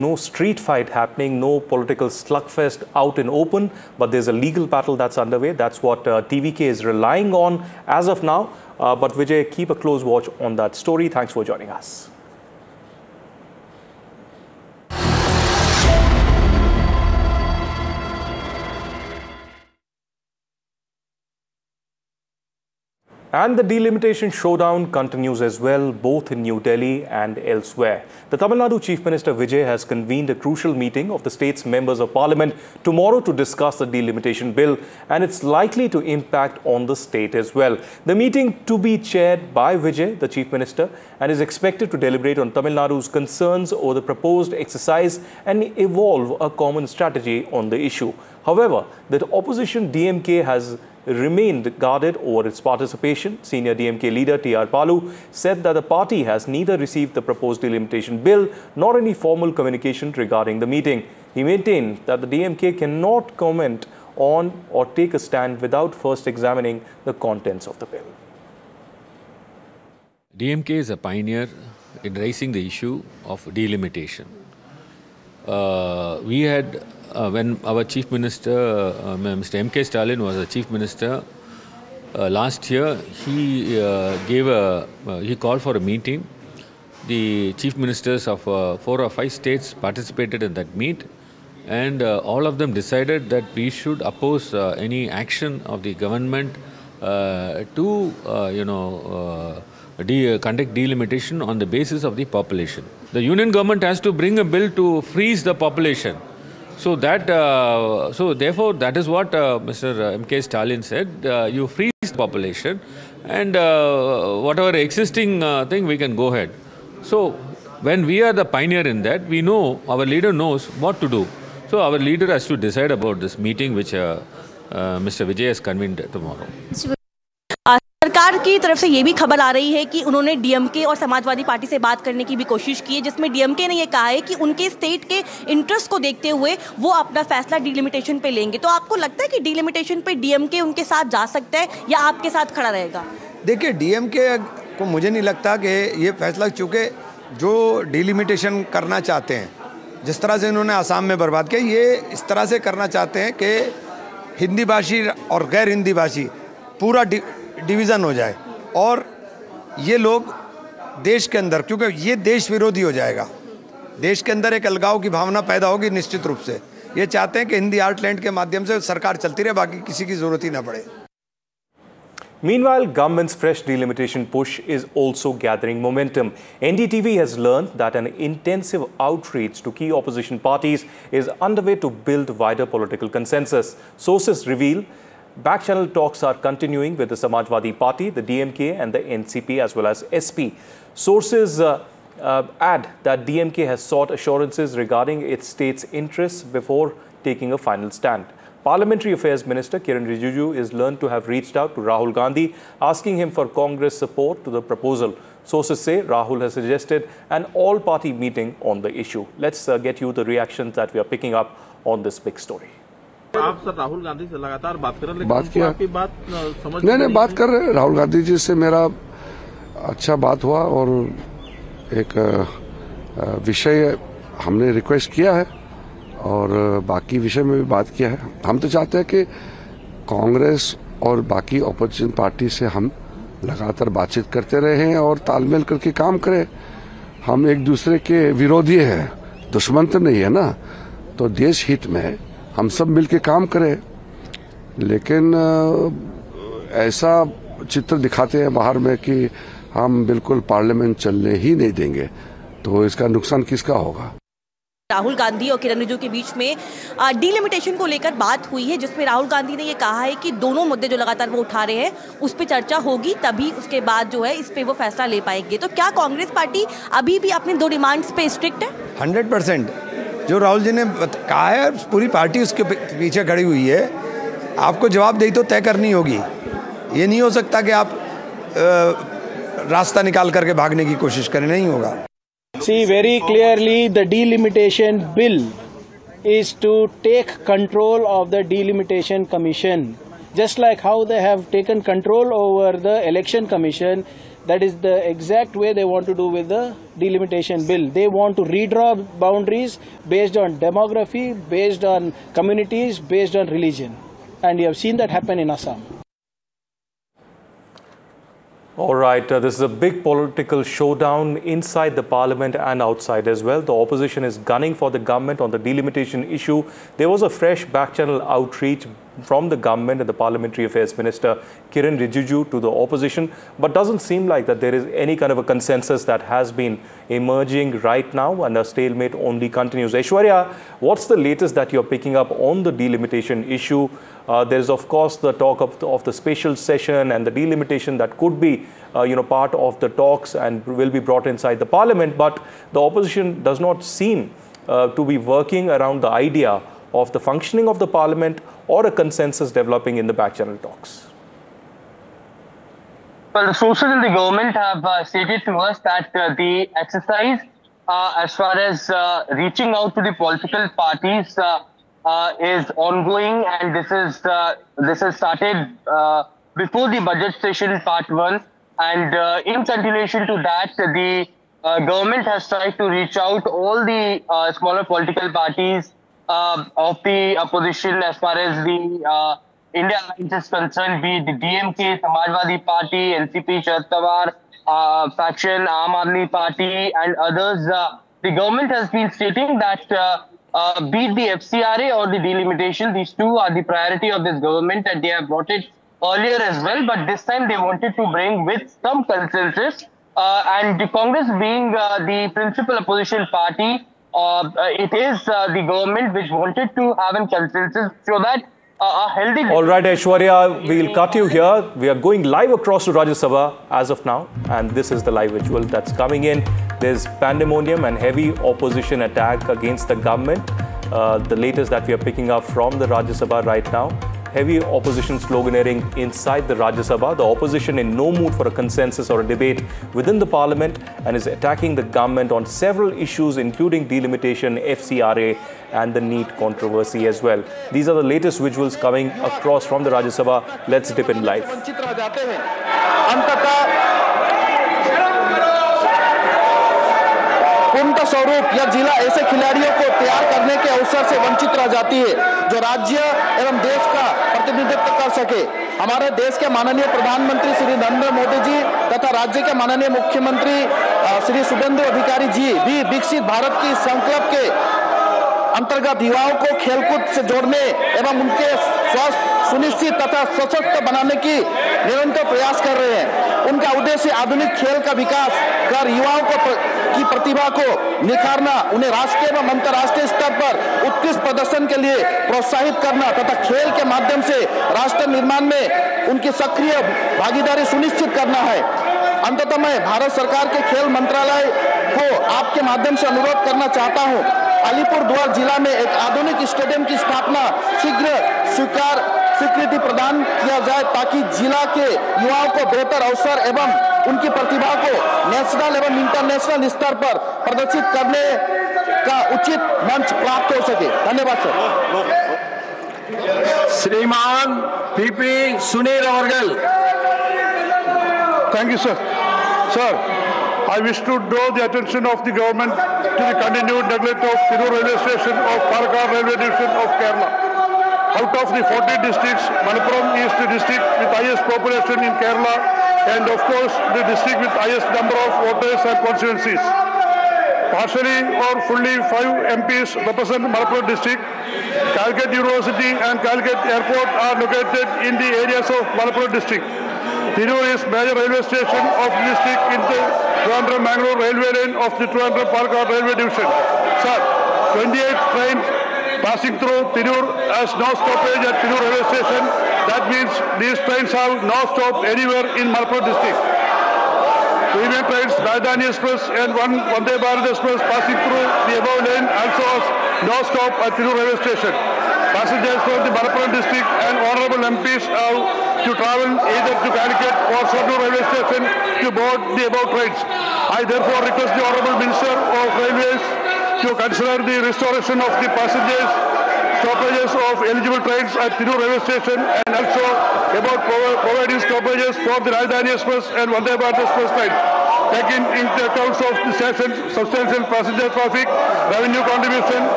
No street fight happening, no political slugfest out in open, but there's a legal battle that's underway. That's what TVK is relying on as of now. But Vijay, keep a close watch on that story. Thanks for joining us. And the delimitation showdown continues as well, both in New Delhi and elsewhere. The Tamil Nadu Chief Minister Vijay has convened a crucial meeting of the state's members of parliament tomorrow to discuss the delimitation bill, and it's likely to impact on the state as well. The meeting to be chaired by Vijay, the Chief Minister, and is expected to deliberate on Tamil Nadu's concerns over the proposed exercise and evolve a common strategy on the issue. However, the opposition DMK has remained guarded over its participation. Senior DMK leader T.R. Palu said that the party has neither received the proposed delimitation bill nor any formal communication regarding the meeting. He maintained that the DMK cannot comment on or take a stand without first examining the contents of the bill. DMK is a pioneer in raising the issue of delimitation. We had when our Chief Minister, Mr. M.K. Stalin was the Chief Minister last year, he he called for a meeting. The Chief Ministers of 4 or 5 states participated in that meet, and all of them decided that we should oppose any action of the government to conduct delimitation on the basis of the population. The union government has to bring a bill to freeze the population. So therefore, that is what Mr. M.K. Stalin said. You freeze the population, and whatever existing thing, we can go ahead. So when we are the pioneer in that, we know, our leader knows what to do. So our leader has to decide about this meeting which Mr. Vijay has convened tomorrow. सरकार की तरफ से ये भी खबर आ रही है कि उन्होंने डीएमके और समाजवादी पार्टी से बात करने की भी कोशिश की है, जिसमें डीएमके ने ये कहा है कि उनके स्टेट के इंटरेस्ट को देखते हुए वो अपना फैसला डीलिमिटेशन पे लेंगे। तो आपको लगता है कि डीलिमिटेशन पे डीएमके उनके साथ जा सकता है या आपके साथ खड़ा रहेगा? देखिए, डीएमके को मुझे नहीं लगता कि ये फैसला, चूँकि जो डीलिमिटेशन करना चाहते हैं, जिस तरह से इन्होंने आसाम में बर्बाद किया, ये इस तरह से करना चाहते हैं कि हिंदी भाषी और गैर हिंदी भाषी पूरा डिवीज़न हो जाए, और ये लोग देश के अंदर, क्योंकि ये देश विरोधी हो जाएगा, देश के अंदर एक अलगाव की भावना पैदा होगी निश्चित रूप से। ये चाहते हैं कि हिंदी आर्टलैंड के माध्यम से सरकार चलती रहे, बाकी किसी की ज़रूरत ही ना पड़े। Meanwhile, government's fresh delimitation push is also gathering momentum. NDTV has learned that an intensive outreach to key opposition parties is underway to build wider political consensus. Sources reveal back-channel talks are continuing with the Samajwadi Party, the DMK and the NCP as well as SP. Sources add that DMK has sought assurances regarding its state's interests before taking a final stand. Parliamentary Affairs Minister Kiran Rijiju is learned to have reached out to Rahul Gandhi, asking him for Congress support to the proposal. Sources say Rahul has suggested an all-party meeting on the issue. Let's get you the reactions that we are picking up on this big story. आप sir Rahul Gandhi से लगातार बात कर रहे हैं, बात किया, आपकी बात समझ नहीं बात कर रहे हैं। राहुल गांधी जी से मेरा अच्छा बात हुआ और एक विषय हमने रिक्वेस्ट किया है और बाकी विषय में भी बात किया है। हम तो चाहते हैं कि कांग्रेस और बाकी ऑपोजिशन पार्टी से हम लगातार बातचीत करते रहें और तालमेल करके काम करें। हम एक दूसरे के विरोधी हैं, दुश्मन तो नहीं है ना, तो देश हित में हम सब मिलके काम करें। लेकिन ऐसा चित्र दिखाते हैं बाहर में कि हम बिल्कुल पार्लियामेंट चलने ही नहीं देंगे, तो इसका नुकसान किसका होगा? राहुल गांधी और किरण रिजिजू के बीच में डीलिमिटेशन को लेकर बात हुई है, जिसमें राहुल गांधी ने ये कहा है कि दोनों मुद्दे जो लगातार वो उठा रहे हैं उस पर चर्चा होगी, तभी उसके बाद जो है इस पे वो फैसला ले पाएंगे। तो क्या कांग्रेस पार्टी अभी भी अपनी 2 डिमांड्स पे स्ट्रिक्ट है? 100% जो राहुल जी ने कहा है, पूरी पार्टी उसके पीछे खड़ी हुई है। आपको जवाबदेही तो तय करनी होगी। ये नहीं हो सकता कि आप रास्ता निकाल करके भागने की कोशिश करें, नहीं होगा। See, very clearly the delimitation bill is to take control of the delimitation commission. Just like how they have taken control over the election commission, That is the exact way they want to do with the delimitation bill. They want to redraw boundaries based on demography, based on communities, based on religion. And you have seen that happen in Assam. All right, this is a big political showdown inside the parliament and outside as well. The opposition is gunning for the government on the delimitation issue. There was a fresh back-channel outreach from the government and the Parliamentary Affairs Minister Kiren Rijiju to the opposition, but doesn't seem like that there is any kind of a consensus that has been emerging right now, and a stalemate only continues. Aishwarya, what's the latest that you're picking up on the delimitation issue? There is, of course, the talk of the special session and the delimitation that could be, part of the talks and will be brought inside the parliament. But the opposition does not seem to be working around the idea of the functioning of the parliament or a consensus developing in the back-channel talks. Well, the sources in the government have stated to us that the exercise, as far as reaching out to the political parties, is ongoing, and this has started before the budget session part 1, and in continuation to that, the government has tried to reach out all the smaller political parties of the opposition as far as the India Alliance is concerned, be it the DMK, Samajwadi Party, NCP, Sharad Pawar faction, Aam Aadmi Party, and others. The government has been stating that be it the FCRA or the delimitation, these two are the priority of this government, and they have brought it earlier as well, but this time they wanted to bring with some consensus, and the Congress being the principal opposition party, it is the government which wanted to have a consensus so that a healthy... All right, Aishwarya, we'll cut you here. We are going live across to Rajya Sabha as of now, and this is the live visual that's coming in. There's pandemonium and heavy opposition attack against the government. The latest that we are picking up from the Rajya Sabha right now. Heavy opposition sloganeering inside the Rajya Sabha. The opposition in no mood for a consensus or a debate within the parliament and is attacking the government on several issues, including delimitation, FCRA and the NEET controversy as well. These are the latest visuals coming across from the Rajya Sabha. Let's dip in live. पूर्णतः स्वरूप यह जिला ऐसे खिलाड़ियों को तैयार करने के अवसर से वंचित रह जाती है जो राज्य एवं देश का प्रतिनिधित्व कर सके। हमारे देश के माननीय प्रधानमंत्री श्री नरेंद्र मोदी जी तथा राज्य के माननीय मुख्यमंत्री श्री शुभेंदु अधिकारी जी भी विकसित भारत की संकल्प के अंतर्गत युवाओं को खेलकूद से जोड़ने एवं उनके स्वास्थ्य सुनिश्चित तथा सशक्त बनाने की निरंतर प्रयास कर रहे हैं। उनका उद्देश्य आधुनिक खेल का विकास कर युवाओं की प्रतिभा को निखारना, उन्हें राष्ट्रीय एवं अंतर्राष्ट्रीय स्तर पर उत्कृष्ट प्रदर्शन के लिए प्रोत्साहित करना तथा खेल के माध्यम से राष्ट्र निर्माण में उनकी सक्रिय भागीदारी सुनिश्चित करना है। अंततः मैं भारत सरकार के खेल मंत्रालय को आपके माध्यम से अनुरोध करना चाहता हूं, अलीपुरद्वार जिला में एक आधुनिक स्टेडियम की स्थापना शीघ्र स्वीकृति प्रदान किया जाए ताकि जिला के युवाओं को बेहतर अवसर एवं उनकी प्रतिभा को नेशनल एवं इंटरनेशनल स्तर पर प्रदर्शित करने का उचित मंच प्राप्त हो सके। धन्यवाद सर। श्रीमान PP Sunil अवर्गल। Thank you, sir. Sir, I wish to draw the attention of the government to the continued neglect of Tirur railway station of Palakkad railway division of Kerala. Out of the 40 districts, Malappuram is the district with highest population in Kerala, and of course the district with highest number of voters and constituencies. Partially or fully 5 MPs represent Malappuram district. Calicut University and Calicut Airport are located in the areas of Malappuram district. Tirur is major railway station of the district in the Trivandrum-Mangalore railway line of the Trivandrum-Palakkad railway division. Sir, 28 trains passing through Tirur has no stoppage at Tirur railway station. That means these trains have no stop anywhere in Malappuram district. Premium trains, Rajdhani Express and Vande Bharat Express passing through the above lane also has no stop at Tirur railway station. Passengers from the Malappuram district and honorable MPs have to travel either to Calicut or Shortnoor railway station to board the above trains. I therefore request the honorable Minister of Railways to consider the restoration of the passengers stoppages of eligible trains at Tirur railway station, and also about providing stoppages for the Rajdhani Express and Vande Bharat Express trains, taking into account of the substantial passenger traffic, revenue contribution,